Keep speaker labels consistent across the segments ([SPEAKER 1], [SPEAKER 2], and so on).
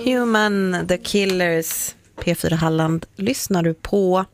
[SPEAKER 1] Human, The Killers, P4 Halland lyssnar du på.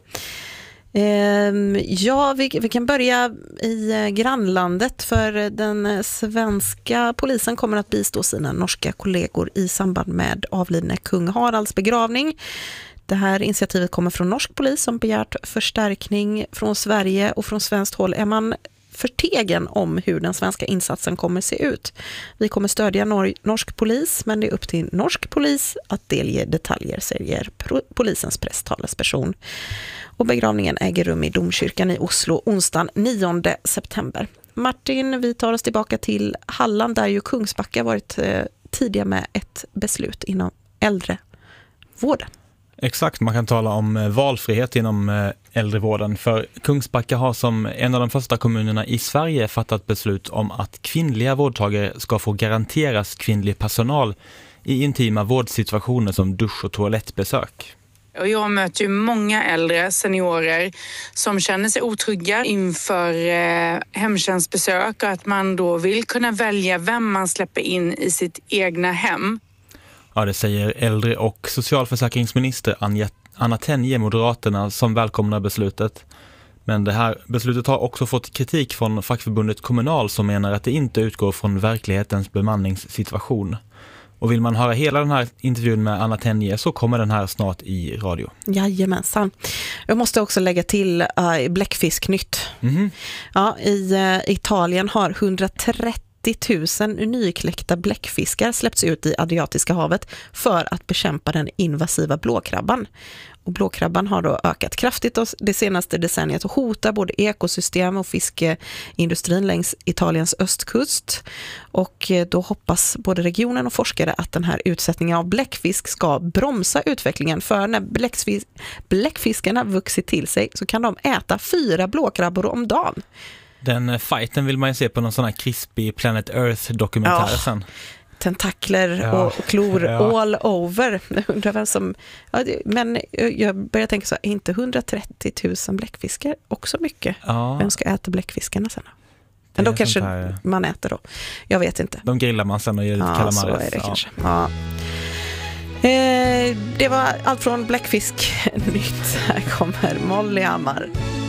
[SPEAKER 1] Vi kan börja i grannlandet, för den svenska polisen kommer att bistå sina norska kollegor i samband med avlidne kung Haralds begravning. Det här initiativet kommer från norsk polis som begärt förstärkning från Sverige, och från svenskt håll är man förtegen om hur den svenska insatsen kommer se ut. Vi kommer stödja norsk polis, men det är upp till norsk polis att delge detaljer, säger polisens presstalesperson. Och begravningen äger rum i domkyrkan i Oslo onsdagen 9 september. Martin, vi tar oss tillbaka till Halland, där ju Kungsbacka varit tidiga med ett beslut inom äldrevården.
[SPEAKER 2] Exakt, man kan tala om valfrihet inom äldrevården, för Kungsbacka har som en av de första kommunerna i Sverige fattat beslut om att kvinnliga vårdtagare ska få garanteras kvinnlig personal i intima vårdsituationer som dusch- och toalettbesök.
[SPEAKER 3] Och jag möter ju många äldre seniorer som känner sig otrygga inför hemtjänstbesök, och att man då vill kunna välja vem man släpper in i sitt egna hem.
[SPEAKER 2] Ja, det säger äldre- och socialförsäkringsminister Anna Tenje, Moderaterna, som välkomnar beslutet. Men det här beslutet har också fått kritik från fackförbundet Kommunal, som menar att det inte utgår från verklighetens bemanningssituation. Och vill man höra hela den här intervjun med Anna Tenje så kommer den här snart i radio.
[SPEAKER 1] Jajamensan. Jag måste också lägga till bläckfisknytt. Ja, i Italien har 130 000 nykläckta bläckfiskar släppts ut i Adriatiska havet för att bekämpa den invasiva blåkrabban. Och blåkrabban har då ökat kraftigt det senaste decenniet och hotar både ekosystem och fiskeindustrin längs Italiens östkust. Och då hoppas både regionen och forskare att den här utsättningen av bläckfisk ska bromsa utvecklingen, för när bläckfiskarna vuxit till sig så kan de äta 4 blåkrabbor om dagen.
[SPEAKER 2] Den fighten vill man ju se på någon sån här crispy Planet Earth-dokumentär sen.
[SPEAKER 1] Tentakler och klor all over. Jag undrar vem som... Ja, men jag börjar tänka så här, är inte 130 000 bläckfiskar också mycket?
[SPEAKER 2] Ja.
[SPEAKER 1] Vem ska äta bläckfiskarna sen? Men då kanske man äter då. Jag vet inte.
[SPEAKER 2] De grillar man sen och gör lite calamares.
[SPEAKER 1] Så är det kanske. Ja. Det var allt från Bläckfisk nytt. Här kommer Molly Hammar.